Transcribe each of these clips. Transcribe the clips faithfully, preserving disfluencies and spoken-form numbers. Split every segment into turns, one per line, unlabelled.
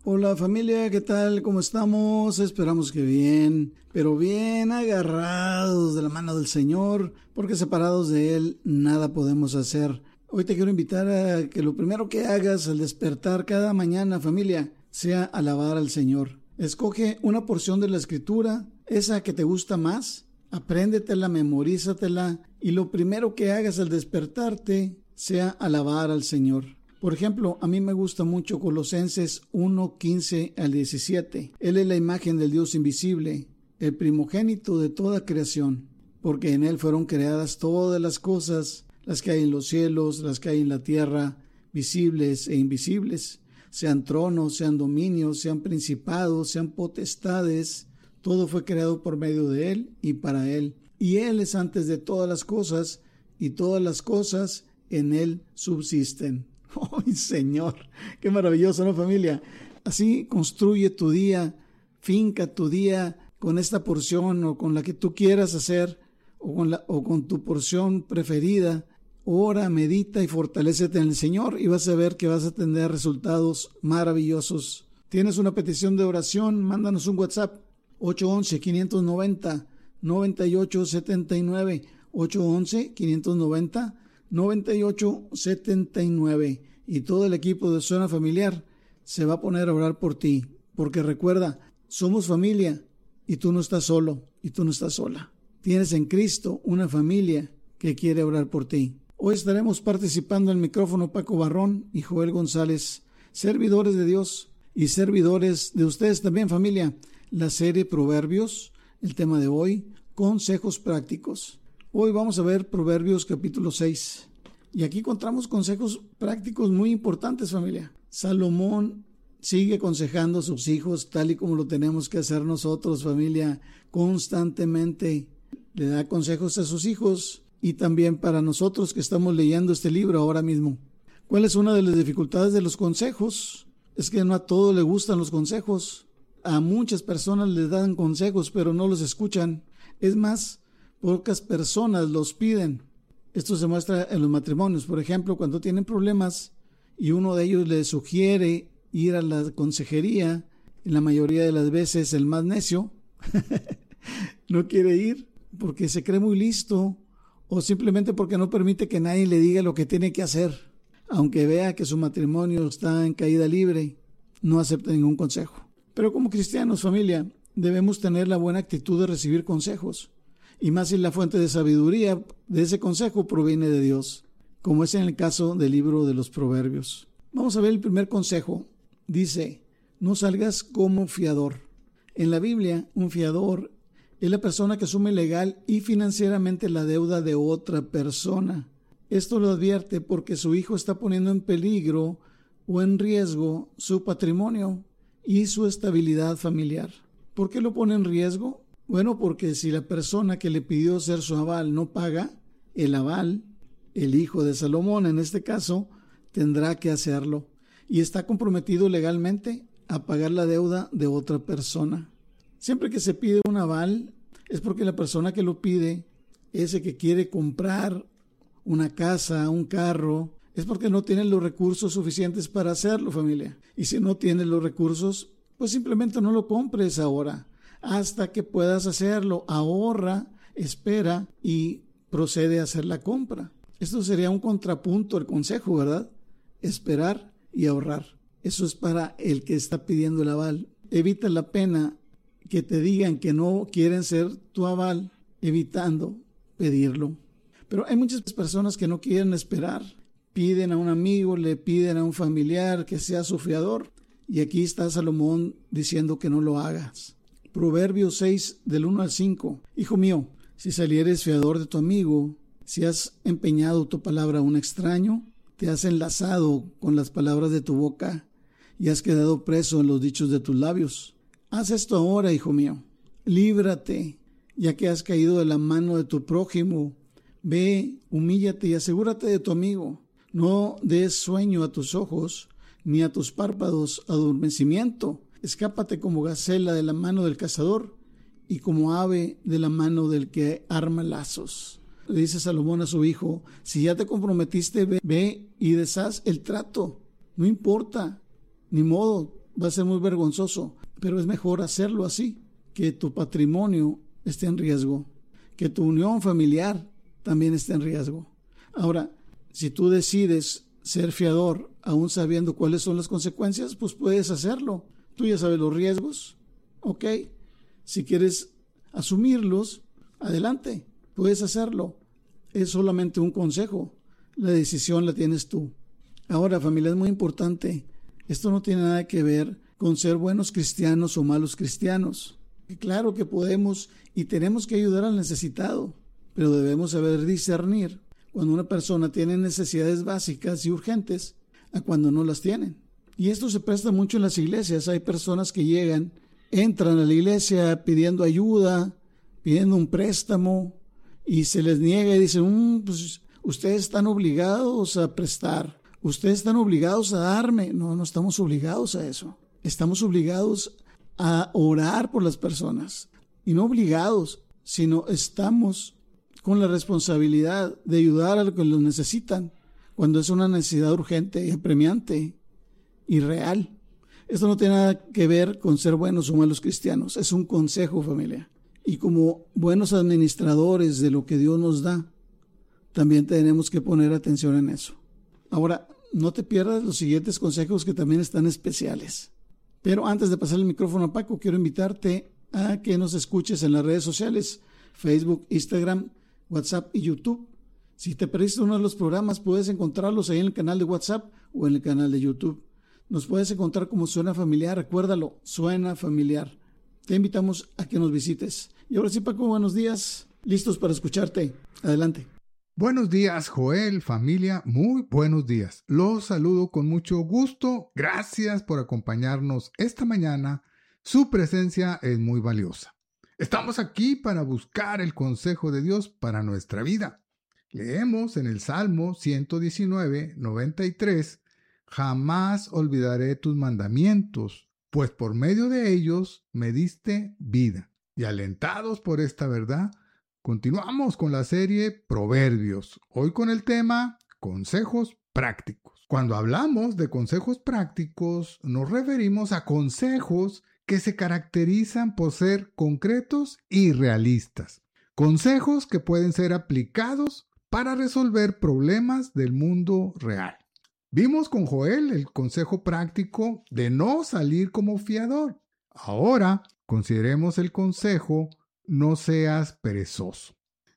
Hola familia, ¿qué tal? ¿Cómo estamos? Esperamos que bien, pero bien agarrados de la mano del Señor, porque separados de Él nada podemos hacer. Hoy te quiero invitar a que lo primero que hagas al despertar cada mañana, familia, sea alabar al Señor. Escoge una porción de la Escritura, esa que te gusta más, apréndetela, memorízatela, y lo primero que hagas al despertarte sea alabar al Señor. Por ejemplo, a mí me gusta mucho Colosenses uno, quince al diecisiete. Él es la imagen del Dios invisible, el primogénito de toda creación, porque en Él fueron creadas todas las cosas, las que hay en los cielos, las que hay en la tierra, visibles e invisibles, sean tronos, sean dominios, sean principados, sean potestades. Todo fue creado por medio de Él y para Él. Y Él es antes de todas las cosas, y todas las cosas en Él subsisten. ¡Ay, Señor! ¡Qué maravilloso!, ¿no, familia? Así construye tu día, finca tu día con esta porción o con la que tú quieras hacer o con, la, o con tu porción preferida. Ora, medita y fortalécete en el Señor y vas a ver que vas a tener resultados maravillosos. ¿Tienes una petición de oración? Mándanos un WhatsApp. ocho once, quinientos noventa, noventa y ocho setenta y nueve. ocho once, quinientos noventa, noventa y ocho setenta y nueve, y todo el equipo de Zona Familiar se va a poner a orar por ti, porque recuerda, somos familia y tú no estás solo y tú no estás sola. Tienes en Cristo una familia que quiere orar por ti. Hoy estaremos participando en el micrófono Paco Barrón y Joel González, servidores de Dios y servidores de ustedes también, familia. La serie Proverbios, el tema de hoy, consejos prácticos. Hoy vamos a ver Proverbios capítulo seis. Y aquí encontramos consejos prácticos muy importantes, familia. Salomón sigue aconsejando a sus hijos tal y como lo tenemos que hacer nosotros, familia, constantemente. Le da consejos a sus hijos y también para nosotros que estamos leyendo este libro ahora mismo. ¿Cuál es una de las dificultades de los consejos? Es que no a todos les gustan los consejos. A muchas personas les dan consejos, pero no los escuchan. Es más, pocas personas los piden. Esto se muestra en los matrimonios. Por ejemplo, cuando tienen problemas y uno de ellos les sugiere ir a la consejería, en la mayoría de las veces el más necio no quiere ir porque se cree muy listo o simplemente porque no permite que nadie le diga lo que tiene que hacer. Aunque vea que su matrimonio está en caída libre, no acepta ningún consejo. Pero como cristianos, familia, debemos tener la buena actitud de recibir consejos. Y más si la fuente de sabiduría de ese consejo proviene de Dios, como es en el caso del libro de los Proverbios. Vamos a ver el primer consejo. Dice, no salgas como fiador. En la Biblia, un fiador es la persona que asume legal y financieramente la deuda de otra persona. Esto lo advierte porque su hijo está poniendo en peligro o en riesgo su patrimonio y su estabilidad familiar. ¿Por qué lo pone en riesgo? Bueno, porque si la persona que le pidió ser su aval no paga, el aval, el hijo de Salomón en este caso, tendrá que hacerlo y está comprometido legalmente a pagar la deuda de otra persona. Siempre que se pide un aval es porque la persona que lo pide, ese que quiere comprar una casa, un carro, es porque no tiene los recursos suficientes para hacerlo, familia. Y si no tiene los recursos, pues simplemente no lo compres ahora. Hasta que puedas hacerlo, ahorra, espera y procede a hacer la compra. Esto sería un contrapunto al consejo, ¿verdad? Esperar y ahorrar. Eso es para el que está pidiendo el aval. Evita la pena que te digan que no quieren ser tu aval, evitando pedirlo. Pero hay muchas personas que no quieren esperar. Piden a un amigo, le piden a un familiar que sea su fiador. Y aquí está Salomón diciendo que no lo hagas. Proverbios seis, del uno al cinco. Hijo mío, si salieres fiador de tu amigo, si has empeñado tu palabra a un extraño, te has enlazado con las palabras de tu boca y has quedado preso en los dichos de tus labios. Haz esto ahora, hijo mío. Líbrate, ya que has caído de la mano de tu prójimo. Ve, humíllate y asegúrate de tu amigo. No des sueño a tus ojos, ni a tus párpados adormecimiento. Escápate como gacela de la mano del cazador y como ave de la mano del que arma lazos. Le dice Salomón a su hijo, si ya te comprometiste, ve, ve y deshaz el trato. No importa, ni modo, va a ser muy vergonzoso, pero es mejor hacerlo así, que tu patrimonio esté en riesgo, que tu unión familiar también esté en riesgo. Ahora, si tú decides ser fiador, aún sabiendo cuáles son las consecuencias, pues puedes hacerlo. Tú ya sabes los riesgos, ¿ok? Si quieres asumirlos, adelante, puedes hacerlo. Es solamente un consejo. La decisión la tienes tú. Ahora, familia, es muy importante. Esto no tiene nada que ver con ser buenos cristianos o malos cristianos. Claro que podemos y tenemos que ayudar al necesitado, pero debemos saber discernir cuando una persona tiene necesidades básicas y urgentes a cuando no las tienen. Y esto se presta mucho en las iglesias. Hay personas que llegan, entran a la iglesia pidiendo ayuda, pidiendo un préstamo, y se les niega y dicen, mmm, pues ustedes están obligados a prestar, ustedes están obligados a darme. No, no estamos obligados a eso. Estamos obligados a orar por las personas. Y no obligados, sino estamos con la responsabilidad de ayudar a los que lo necesitan cuando es una necesidad urgente y apremiante y real. Esto no tiene nada que ver con ser buenos o malos cristianos. Es un consejo, familia. Y como buenos administradores de lo que Dios nos da, también tenemos que poner atención en eso. Ahora, no te pierdas los siguientes consejos que también están especiales. Pero antes de pasar el micrófono a Paco, quiero invitarte a que nos escuches en las redes sociales, Facebook, Instagram, WhatsApp y YouTube. Si te perdiste uno de los programas, puedes encontrarlos ahí en el canal de WhatsApp o en el canal de YouTube. Nos puedes encontrar como Suena Familiar. Recuérdalo, Suena Familiar. Te invitamos a que nos visites. Y ahora sí, Paco, buenos días. Listos para escucharte. Adelante.
Buenos días, Joel, familia, muy buenos días. Los saludo con mucho gusto. Gracias por acompañarnos esta mañana. Su presencia es muy valiosa. Estamos aquí para buscar el consejo de Dios para nuestra vida. Leemos en el Salmo ciento diecinueve, noventa y tres, jamás olvidaré tus mandamientos, pues por medio de ellos me diste vida. Y alentados por esta verdad, continuamos con la serie Proverbios, hoy con el tema consejos prácticos. Cuando hablamos de consejos prácticos, nos referimos a consejos que se caracterizan por ser concretos y realistas. Consejos que pueden ser aplicados para resolver problemas del mundo real. Vimos con Joel el consejo práctico de no salir como fiador. Ahora consideremos el consejo no seas perezoso.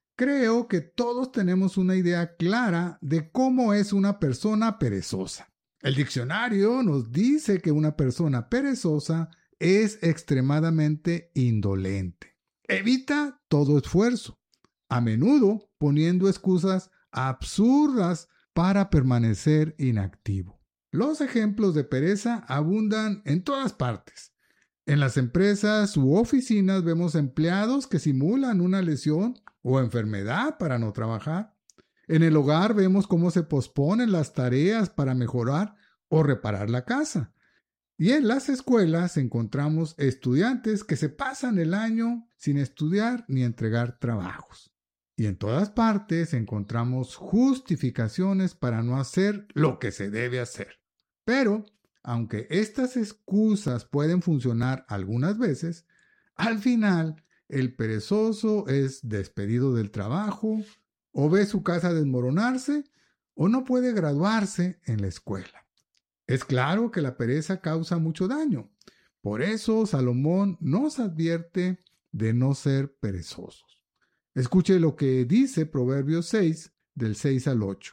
Creo que todos tenemos una idea clara de cómo es una persona perezosa. El diccionario nos dice que una persona perezosa es extremadamente indolente. Evita todo esfuerzo, a menudo poniendo excusas absurdas para permanecer inactivo. Los ejemplos de pereza abundan en todas partes. En las empresas u oficinas vemos empleados que simulan una lesión o enfermedad para no trabajar. En el hogar vemos cómo se posponen las tareas para mejorar o reparar la casa. Y en las escuelas encontramos estudiantes que se pasan el año sin estudiar ni entregar trabajos. Y en todas partes encontramos justificaciones para no hacer lo que se debe hacer. Pero, aunque estas excusas pueden funcionar algunas veces, al final el perezoso es despedido del trabajo, o ve su casa desmoronarse, o no puede graduarse en la escuela. Es claro que la pereza causa mucho daño. Por eso Salomón nos advierte de no ser perezosos. Escuche lo que dice Proverbios seis, del seis al ocho.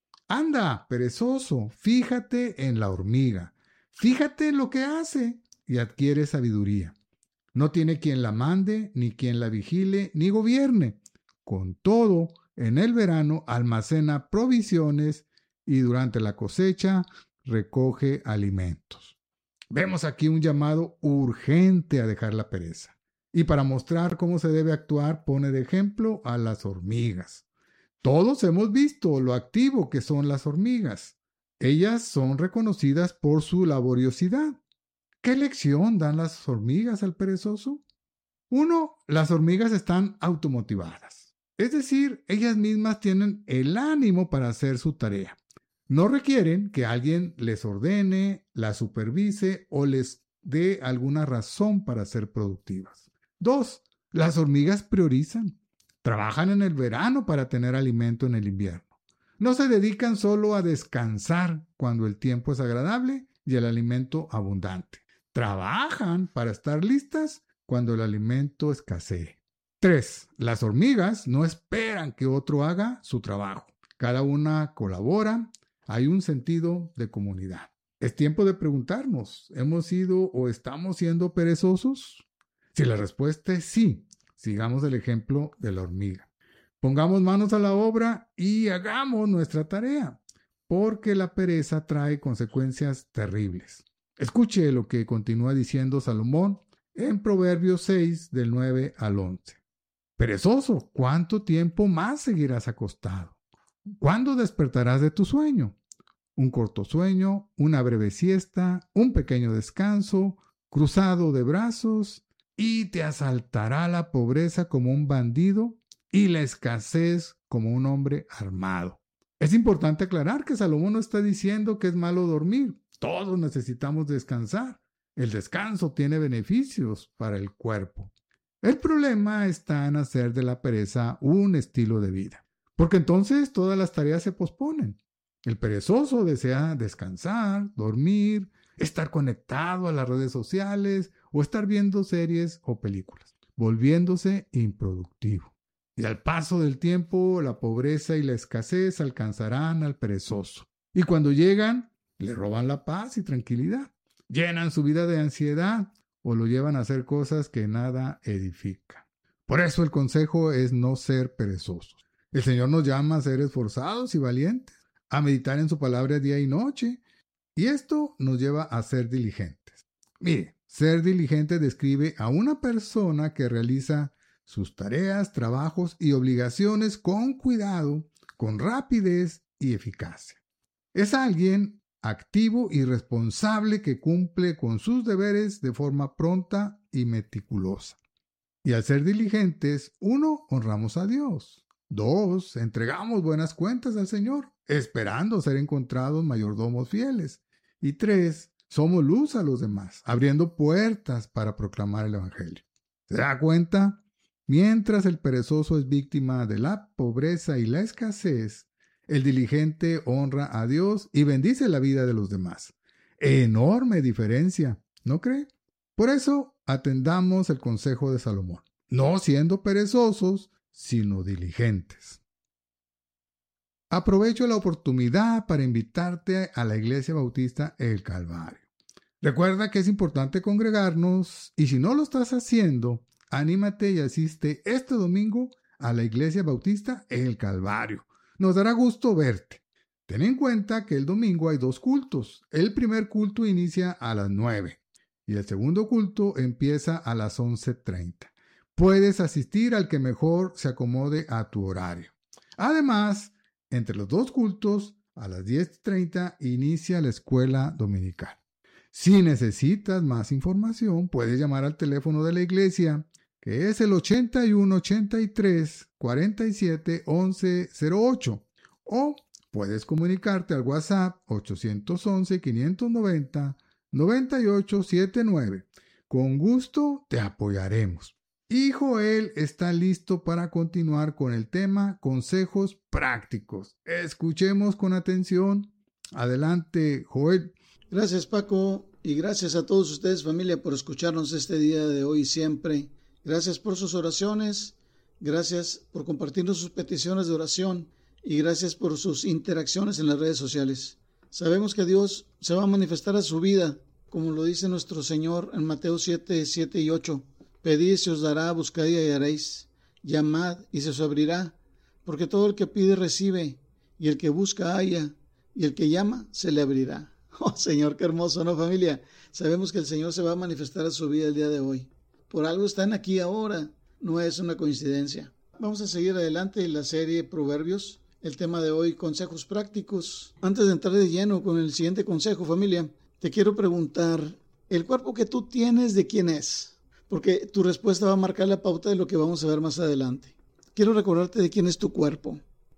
Anda, perezoso, fíjate en la hormiga. Fíjate en lo que hace y adquiere sabiduría. No tiene quien la mande, ni quien la vigile, ni gobierne. Con todo, en el verano almacena provisiones y durante la cosecha recoge alimentos. Vemos aquí un llamado urgente a dejar la pereza. Y para mostrar cómo se debe actuar, pone de ejemplo a las hormigas. Todos hemos visto lo activo que son las hormigas. Ellas son reconocidas por su laboriosidad. ¿Qué lección dan las hormigas al perezoso? Uno, las hormigas están automotivadas. Es decir, ellas mismas tienen el ánimo para hacer su tarea. No requieren que alguien les ordene, las supervise o les dé alguna razón para ser productivas. Dos, las hormigas priorizan. Trabajan en el verano para tener alimento en el invierno. No se dedican solo a descansar cuando el tiempo es agradable y el alimento abundante. Trabajan para estar listas cuando el alimento escasee. Tres, las hormigas no esperan que otro haga su trabajo. Cada una colabora. Hay un sentido de comunidad. Es tiempo de preguntarnos, ¿hemos sido o estamos siendo perezosos? Si la respuesta es sí, sigamos el ejemplo de la hormiga. Pongamos manos a la obra y hagamos nuestra tarea, porque la pereza trae consecuencias terribles. Escuche lo que continúa diciendo Salomón en Proverbios seis, del nueve al once. Perezoso, ¿cuánto tiempo más seguirás acostado? ¿Cuándo despertarás de tu sueño? Un corto sueño, una breve siesta, un pequeño descanso, cruzado de brazos, y te asaltará la pobreza como un bandido y la escasez como un hombre armado. Es importante aclarar que Salomón no está diciendo que es malo dormir. Todos necesitamos descansar. El descanso tiene beneficios para el cuerpo. El problema está en hacer de la pereza un estilo de vida, porque entonces todas las tareas se posponen. El perezoso desea descansar, dormir, estar conectado a las redes sociales o estar viendo series o películas, volviéndose improductivo. Y al paso del tiempo, la pobreza y la escasez alcanzarán al perezoso. Y cuando llegan, le roban la paz y tranquilidad, llenan su vida de ansiedad o lo llevan a hacer cosas que nada edifican. Por eso el consejo es no ser perezosos. El Señor nos llama a ser esforzados y valientes, a meditar en su palabra día y noche, y esto nos lleva a ser diligentes. Mire, ser diligente describe a una persona que realiza sus tareas, trabajos y obligaciones con cuidado, con rapidez y eficacia. Es alguien activo y responsable que cumple con sus deberes de forma pronta y meticulosa. Y al ser diligentes, uno, honramos a Dios. Dos, entregamos buenas cuentas al Señor, esperando ser encontrados mayordomos fieles. Y tres, somos luz a los demás, abriendo puertas para proclamar el Evangelio. ¿Se da cuenta? Mientras el perezoso es víctima de la pobreza y la escasez, el diligente honra a Dios y bendice la vida de los demás. Enorme diferencia, ¿no cree? Por eso, atendamos el consejo de Salomón, no siendo perezosos, sino diligentes. Aprovecho la oportunidad para invitarte a la Iglesia Bautista El Calvario. Recuerda que es importante congregarnos y si no lo estás haciendo, anímate y asiste este domingo a la Iglesia Bautista El Calvario. Nos dará gusto verte. Ten en cuenta que el domingo hay dos cultos. El primer culto inicia a las nueve y el segundo culto empieza a las once treinta. Puedes asistir al que mejor se acomode a tu horario. Además, entre los dos cultos, a las diez treinta inicia la escuela dominical. Si necesitas más información, puedes llamar al teléfono de la iglesia, que es el ochenta y uno, ochenta y tres, cuarenta y siete, once cero ocho, o puedes comunicarte al WhatsApp ochocientos once, quinientos noventa, noventa y ocho setenta y nueve. Con gusto te apoyaremos. Y Joel está listo para continuar con el tema consejos prácticos. Escuchemos con atención. Adelante, Joel.
Gracias, Paco, y gracias a todos ustedes, familia, por escucharnos este día de hoy y siempre. Gracias por sus oraciones, gracias por compartirnos sus peticiones de oración y gracias por sus interacciones en las redes sociales. Sabemos que Dios se va a manifestar a su vida, como lo dice nuestro Señor en Mateo siete, siete y ocho. Pedid y se os dará, buscad y hallaréis, llamad y se os abrirá, porque todo el que pide recibe, y el que busca halla, y el que llama se le abrirá. Oh Señor, qué hermoso, ¿no, familia? Sabemos que el Señor se va a manifestar a su vida el día de hoy. Por algo están aquí ahora, no es una coincidencia. Vamos a seguir adelante en la serie Proverbios. El tema de hoy, consejos prácticos. Antes de entrar de lleno con el siguiente consejo, familia, te quiero preguntar, ¿el cuerpo que tú tienes de quién es? Porque tu respuesta va a marcar la pauta de lo que vamos a ver más adelante. Quiero recordarte de quién es tu cuerpo.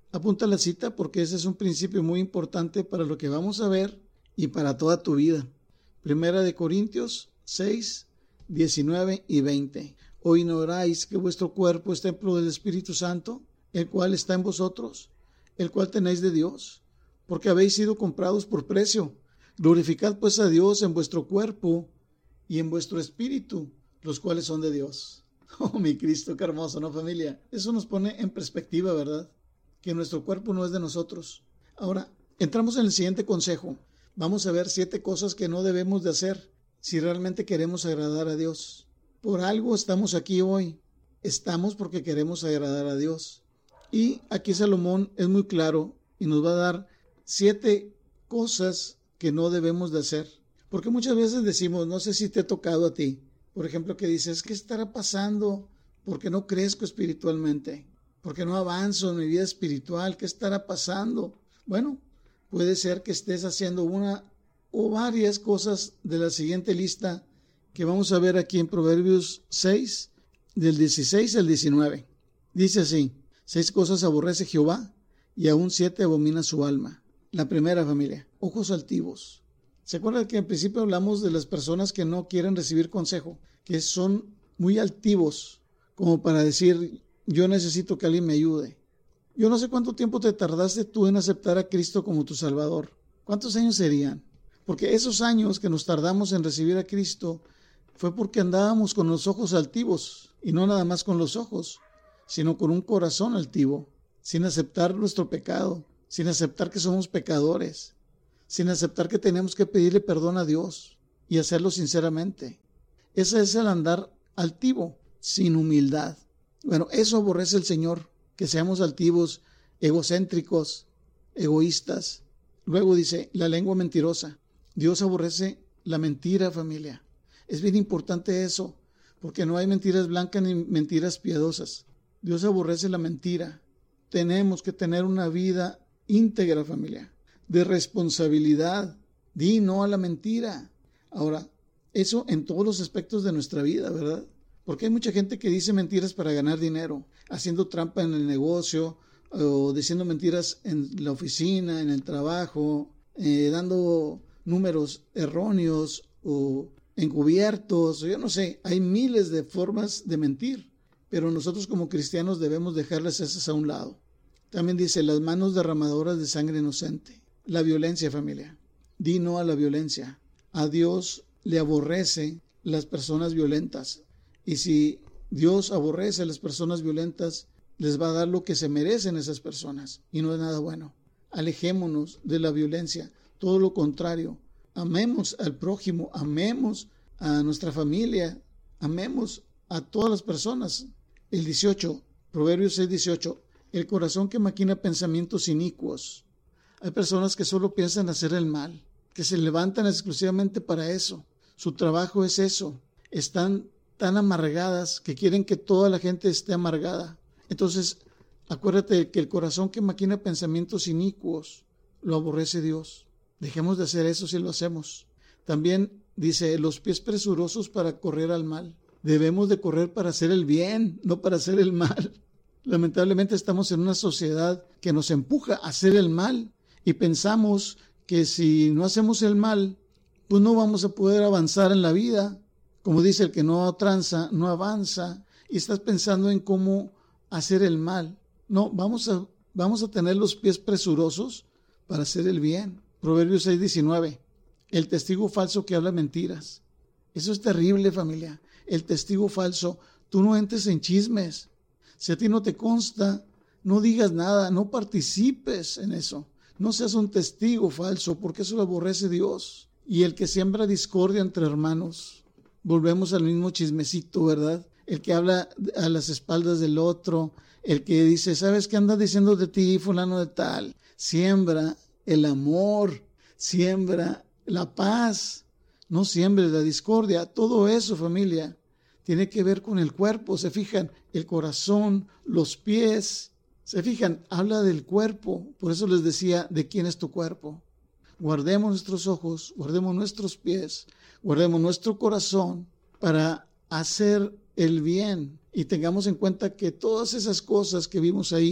Apunta la cita porque ese es un principio muy importante para lo que vamos a ver y para toda tu vida. Primera de Corintios seis, diecinueve y veinte. ¿O ignoráis que vuestro cuerpo es templo del Espíritu Santo, el cual está en vosotros, el cual tenéis de Dios? Porque habéis sido comprados por precio. Glorificad pues a Dios en vuestro cuerpo y en vuestro espíritu, los cuales son de Dios. Oh, mi Cristo, qué hermoso, ¿no, familia? Eso nos pone en perspectiva, ¿verdad? Que nuestro cuerpo no es de nosotros. Ahora, entramos en el siguiente consejo. Vamos a ver siete cosas que no debemos de hacer si realmente queremos agradar a Dios. Por algo estamos aquí hoy. Estamos porque queremos agradar a Dios. Y aquí Salomón es muy claro y nos va a dar siete cosas que no debemos de hacer. Porque muchas veces decimos, no sé si te ha tocado a ti, por ejemplo, que dices, ¿qué estará pasando? Porque no crezco espiritualmente, porque no avanzo en mi vida espiritual, ¿qué estará pasando? Bueno, puede ser que estés haciendo una o varias cosas de la siguiente lista que vamos a ver aquí en Proverbios seis, del dieciséis al diecinueve. Dice así, seis cosas aborrece Jehová y aún siete abomina su alma. La primera, familia, ojos altivos. ¿Se acuerdan que al principio hablamos de las personas que no quieren recibir consejo? Que son muy altivos, como para decir, yo necesito que alguien me ayude. Yo no sé cuánto tiempo te tardaste tú en aceptar a Cristo como tu Salvador. ¿Cuántos años serían? Porque esos años que nos tardamos en recibir a Cristo fue porque andábamos con los ojos altivos, y no nada más con los ojos, sino con un corazón altivo, sin aceptar nuestro pecado, sin aceptar que somos pecadores, sin aceptar que tenemos que pedirle perdón a Dios y hacerlo sinceramente. Ese es el andar altivo, sin humildad. Bueno, eso aborrece el Señor, que seamos altivos, egocéntricos, egoístas. Luego dice, la lengua mentirosa. Dios aborrece la mentira, familia. Es bien importante eso, porque no hay mentiras blancas ni mentiras piadosas. Dios aborrece la mentira. Tenemos que tener una vida íntegra, familia, de responsabilidad. Di no a la mentira. Ahora, eso en todos los aspectos de nuestra vida, ¿verdad? Porque hay mucha gente que dice mentiras para ganar dinero, haciendo trampa en el negocio, o diciendo mentiras en la oficina, en el trabajo, eh, dando números erróneos o encubiertos, yo no sé, hay miles de formas de mentir, pero nosotros como cristianos debemos dejarlas esas a un lado. También dice, las manos derramadoras de sangre inocente. La violencia, familia. Di no a la violencia. A Dios le aborrece las personas violentas. Y si Dios aborrece a las personas violentas, les va a dar lo que se merecen esas personas. Y no es nada bueno. Alejémonos de la violencia. Todo lo contrario. Amemos al prójimo. Amemos a nuestra familia. Amemos a todas las personas. El dieciocho, Proverbios seis, dieciocho. El corazón que maquina pensamientos inicuos. Hay personas que solo piensan hacer el mal, que se levantan exclusivamente para eso. Su trabajo es eso. Están tan amargadas que quieren que toda la gente esté amargada. Entonces, acuérdate que el corazón que maquina pensamientos inicuos lo aborrece Dios. Dejemos de hacer eso si lo hacemos. También dice, los pies presurosos para correr al mal. Debemos de correr para hacer el bien, no para hacer el mal. Lamentablemente estamos en una sociedad que nos empuja a hacer el mal y pensamos que si no hacemos el mal, pues no vamos a poder avanzar en la vida. Como dice, el que no tranza, no avanza, y estás pensando en cómo hacer el mal. No, vamos a, vamos a tener los pies presurosos para hacer el bien. Proverbios seis, diecinueve. El testigo falso que habla mentiras. Eso es terrible, familia. El testigo falso. Tú no entres en chismes. Si a ti no te consta, no digas nada, no participes en eso. No seas un testigo falso, porque eso lo aborrece Dios. Y el que siembra discordia entre hermanos. Volvemos al mismo chismecito, ¿verdad? El que habla a las espaldas del otro, el que dice, ¿sabes qué anda diciendo de ti, fulano de tal? Siembra el amor, siembra la paz, no siembres la discordia. Todo eso, familia, tiene que ver con el cuerpo. Se fijan, el corazón, los pies. Se fijan, habla del cuerpo. Por eso les decía, ¿de quién es tu cuerpo? Guardemos nuestros ojos, guardemos nuestros pies, guardemos nuestro corazón para hacer el bien. Y tengamos en cuenta que todas esas cosas que vimos ahí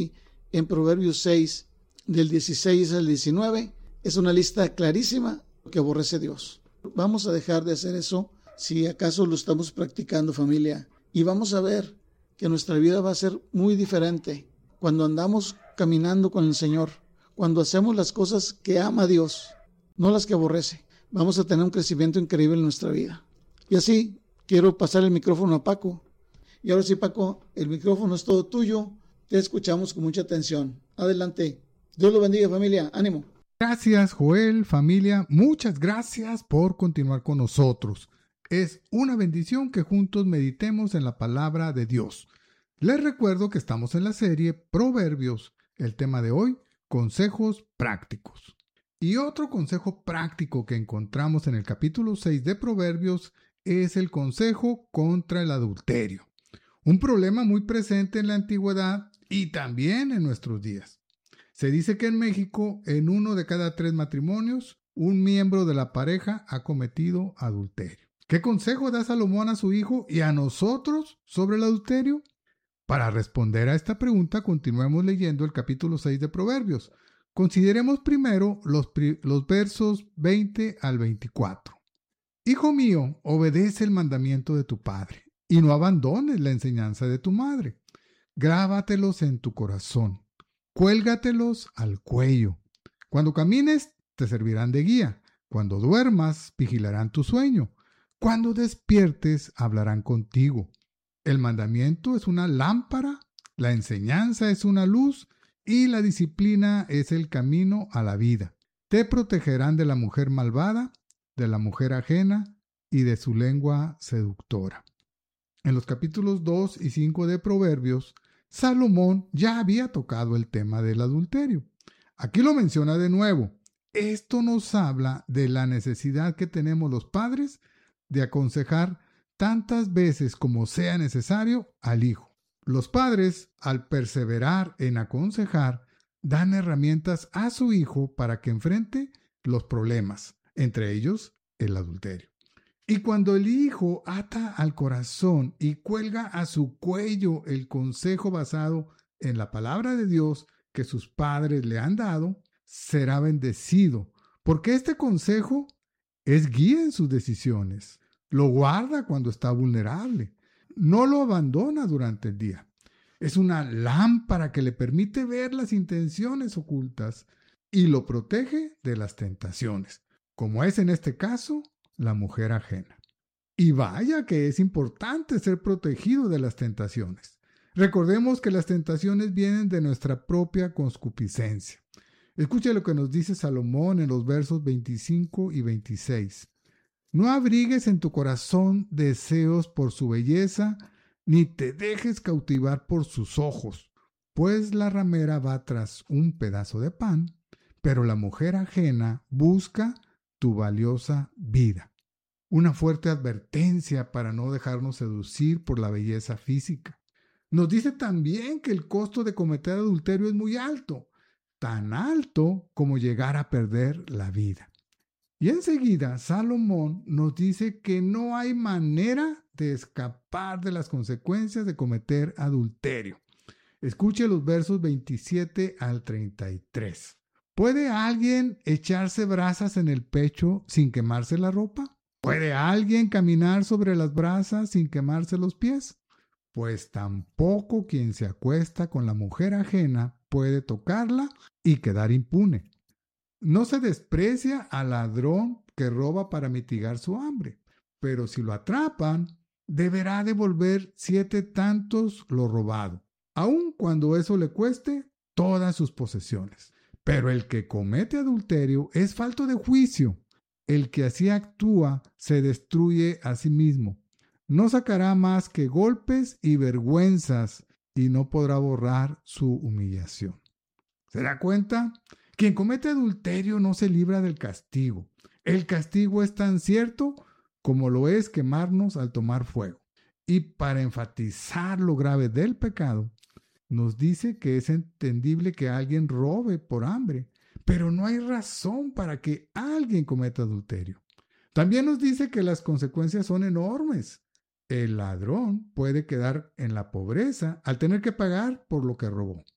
en Proverbios seis, del dieciséis al diecinueve. Es una lista clarísima que aborrece Dios. Vamos a dejar de hacer eso si acaso lo estamos practicando, familia. Y vamos a ver que nuestra vida va a ser muy diferente cuando andamos caminando con el Señor, cuando hacemos las cosas que ama Dios, no las que aborrece. Vamos a tener un crecimiento increíble en nuestra vida. Y así quiero pasar el micrófono a Paco. Y ahora sí, Paco, el micrófono es todo tuyo. Te escuchamos con mucha atención. Adelante. Dios lo bendiga, familia. Ánimo.
Gracias, Joel, familia. Muchas gracias por continuar con nosotros. Es una bendición que juntos meditemos en la palabra de Dios. Les recuerdo que estamos en la serie Proverbios. El tema de hoy, consejos prácticos. Y otro consejo práctico que encontramos en el capítulo seis de Proverbios es el consejo contra el adulterio. Un problema muy presente en la antigüedad y también en nuestros días. Se dice que en México, en uno de cada tres matrimonios, un miembro de la pareja ha cometido adulterio. ¿Qué consejo da Salomón a su hijo y a nosotros sobre el adulterio? Para responder a esta pregunta, continuemos leyendo el capítulo seis de Proverbios. Consideremos primero los, los versos veinte al veinticuatro. Hijo mío, obedece el mandamiento de tu padre y no abandones la enseñanza de tu madre. Grábatelos en tu corazón. Cuélgatelos al cuello. Cuando camines, te servirán de guía. Cuando duermas, vigilarán tu sueño. Cuando despiertes, hablarán contigo. El mandamiento es una lámpara, la enseñanza es una luz y la disciplina es el camino a la vida. Te protegerán de la mujer malvada, de la mujer ajena y de su lengua seductora. En los capítulos dos y cinco de Proverbios, Salomón ya había tocado el tema del adulterio. Aquí lo menciona de nuevo. Esto nos habla de la necesidad que tenemos los padres de aconsejar tantas veces como sea necesario al hijo. Los padres, al perseverar en aconsejar, dan herramientas a su hijo para que enfrente los problemas, entre ellos el adulterio. Y cuando el hijo ata al corazón y cuelga a su cuello el consejo basado en la palabra de Dios que sus padres le han dado, será bendecido, porque este consejo es guía en sus decisiones, lo guarda cuando está vulnerable, no lo abandona durante el día. Es una lámpara que le permite ver las intenciones ocultas y lo protege de las tentaciones, como es en este caso la mujer ajena. Y vaya que es importante ser protegido de las tentaciones. Recordemos que las tentaciones vienen de nuestra propia concupiscencia. Escuche lo que nos dice Salomón en los versos veinticinco y veintiséis. No abrigues en tu corazón deseos por su belleza, ni te dejes cautivar por sus ojos, pues la ramera va tras un pedazo de pan, pero la mujer ajena busca tu valiosa vida. Una fuerte advertencia para no dejarnos seducir por la belleza física. Nos dice también que el costo de cometer adulterio es muy alto, tan alto como llegar a perder la vida. Y enseguida Salomón nos dice que no hay manera de escapar de las consecuencias de cometer adulterio. Escuche los versos veintisiete al treinta y tres. ¿Puede alguien echarse brasas en el pecho sin quemarse la ropa? ¿Puede alguien caminar sobre las brasas sin quemarse los pies? Pues tampoco quien se acuesta con la mujer ajena puede tocarla y quedar impune. No se desprecia al ladrón que roba para mitigar su hambre, pero si lo atrapan, deberá devolver siete tantos lo robado, aun cuando eso le cueste todas sus posesiones. Pero el que comete adulterio es falto de juicio. El que así actúa se destruye a sí mismo. No sacará más que golpes y vergüenzas y no podrá borrar su humillación. ¿Se da cuenta? Quien comete adulterio no se libra del castigo. El castigo es tan cierto como lo es quemarnos al tomar fuego. Y para enfatizar lo grave del pecado, nos dice que es entendible que alguien robe por hambre, pero no hay razón para que alguien cometa adulterio. También nos dice que las consecuencias son enormes. El ladrón puede quedar en la pobreza al tener que pagar por lo que robó.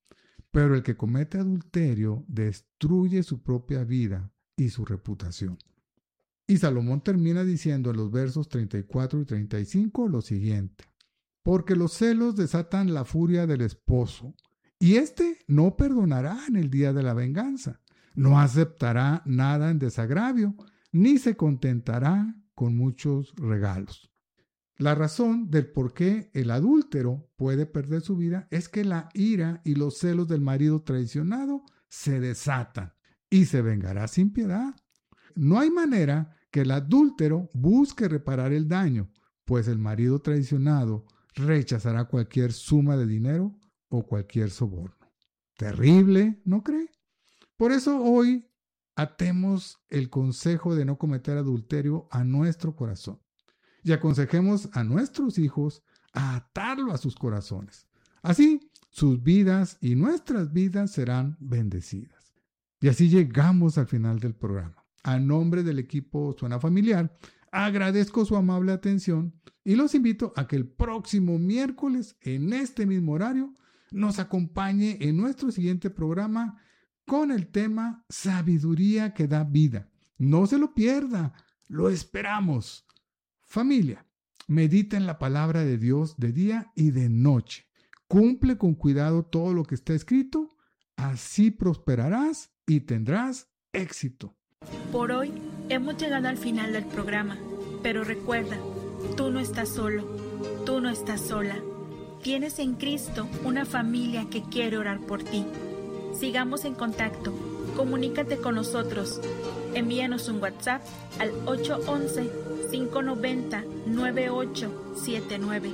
pero el que comete adulterio destruye su propia vida y su reputación. Y Salomón termina diciendo en los versos treinta y cuatro y treinta y cinco lo siguiente: porque los celos desatan la furia del esposo, y éste no perdonará en el día de la venganza, no aceptará nada en desagravio, ni se contentará con muchos regalos. La razón del por qué el adúltero puede perder su vida es que la ira y los celos del marido traicionado se desatan y se vengará sin piedad. No hay manera que el adúltero busque reparar el daño, pues el marido traicionado rechazará cualquier suma de dinero o cualquier soborno. Terrible, ¿no cree? Por eso hoy atemos el consejo de no cometer adulterio a nuestro corazón y aconsejemos a nuestros hijos a atarlo a sus corazones. Así, sus vidas y nuestras vidas serán bendecidas. Y así llegamos al final del programa. A nombre del equipo Suena Familiar, agradezco su amable atención y los invito a que el próximo miércoles, en este mismo horario, nos acompañe en nuestro siguiente programa con el tema Sabiduría que da vida. No se lo pierda, lo esperamos. Familia, medita en la palabra de Dios de día y de noche. Cumple con cuidado todo lo que está escrito, así prosperarás y tendrás éxito.
Por hoy hemos llegado al final del programa, pero recuerda, tú no estás solo, tú no estás sola. Tienes en Cristo una familia que quiere orar por ti. Sigamos en contacto, comunícate con nosotros, envíanos un WhatsApp al ocho once, cinco noventa, nueve ocho siete nueve.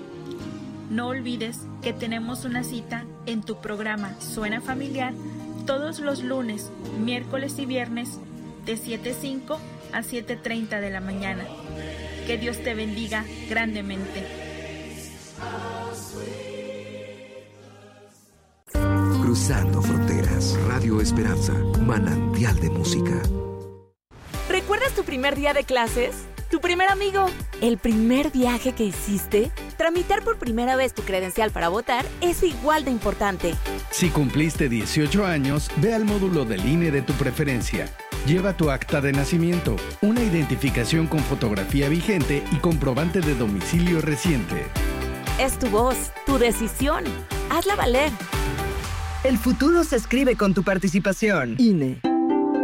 No olvides que tenemos una cita en tu programa Suena Familiar todos los lunes, miércoles y viernes de siete cinco a siete treinta de la mañana. Que Dios te bendiga grandemente.
Cruzando fronteras, Radio Esperanza, manantial de música.
¿Recuerdas tu primer día de clases? ¿Tu primer amigo? ¿El primer viaje que hiciste? Tramitar por primera vez tu credencial para votar es igual de importante.
Si cumpliste dieciocho años, ve al módulo del I N E de tu preferencia. Lleva tu acta de nacimiento, una identificación con fotografía vigente y comprobante de domicilio reciente.
Es tu voz, tu decisión. Hazla valer.
El futuro se escribe con tu participación. I N E.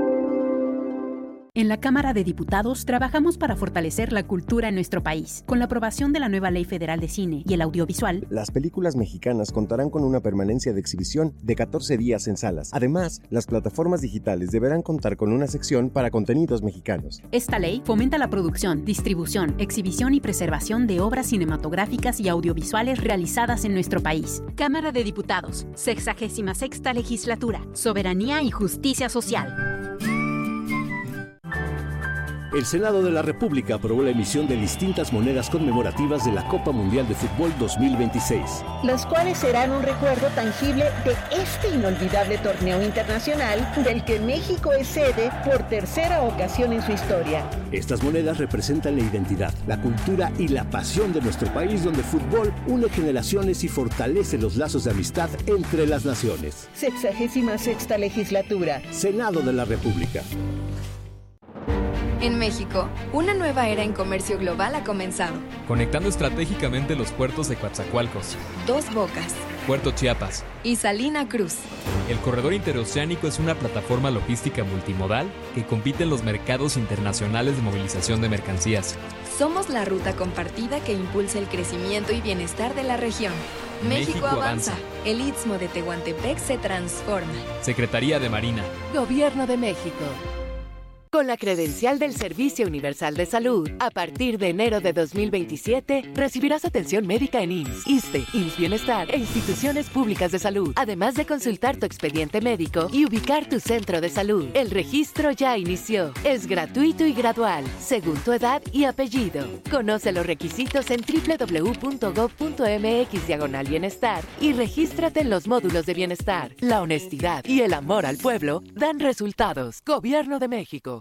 En la Cámara de Diputados trabajamos para fortalecer la cultura en nuestro país. Con la aprobación de la nueva Ley Federal de Cine y el Audiovisual,
las películas mexicanas contarán con una permanencia de exhibición de catorce días en salas. Además, las plataformas digitales deberán contar con una sección para contenidos mexicanos.
Esta ley fomenta la producción, distribución, exhibición y preservación de obras cinematográficas y audiovisuales realizadas en nuestro país. Cámara de Diputados, sexagésima sexta Legislatura, Soberanía y Justicia Social.
El Senado de la República aprobó la emisión de distintas monedas conmemorativas de la Copa Mundial de Fútbol dos mil veintiséis.
Las cuales serán un recuerdo tangible de este inolvidable torneo internacional del que México es sede por tercera ocasión en su historia.
Estas monedas representan la identidad, la cultura y la pasión de nuestro país, donde el fútbol une generaciones y fortalece los lazos de amistad entre las naciones.
Sexagésima sexta Legislatura.
Senado de la República.
En México, una nueva era en comercio global ha comenzado.
Conectando estratégicamente los puertos de Coatzacoalcos,
Dos Bocas,
Puerto Chiapas
y Salina Cruz.
El corredor interoceánico es una plataforma logística multimodal que compite en los mercados internacionales de movilización de mercancías.
Somos la ruta compartida que impulsa el crecimiento y bienestar de la región. México, México avanza. avanza. El Istmo de Tehuantepec se transforma.
Secretaría de Marina.
Gobierno de México. Con la credencial del Servicio Universal de Salud, a partir de enero de dos mil veintisiete, recibirás atención médica en I M S S, ISSSTE, I M S S Bienestar e instituciones públicas de salud, además de consultar tu expediente médico y ubicar tu centro de salud. El registro ya inició. Es gratuito y gradual, según tu edad y apellido. Conoce los requisitos en doble u doble u doble u punto gob punto eme equis diagonal bienestar y regístrate en los módulos de bienestar. La honestidad y el amor al pueblo dan resultados. Gobierno de México.